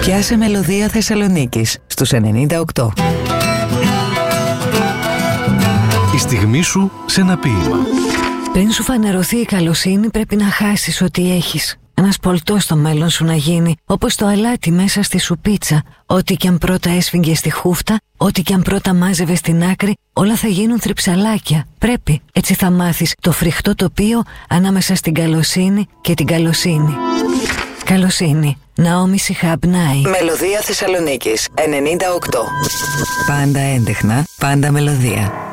Πιάσε μελωδία Θεσσαλονίκης στους 98. Η στιγμή σου σε ένα ποίημα. Πριν σου φανερωθεί η καλοσύνη, πρέπει να χάσεις ό,τι έχεις. Ένας πολτός στο μέλλον σου να γίνει, όπως το αλάτι μέσα στη σουπίτσα. Ό,τι κι αν πρώτα έσφιγγε στη χούφτα, ό,τι κι αν πρώτα μάζευε στην άκρη, όλα θα γίνουν θρυψαλάκια. Πρέπει, έτσι θα μάθεις το φρικτό τοπίο ανάμεσα στην καλοσύνη και την καλοσύνη. Καλοσύνη. Ναόμι Σιχαμπνάη. Μελωδία Θεσσαλονίκης 98. Πάντα έντεχνα, πάντα μελωδία.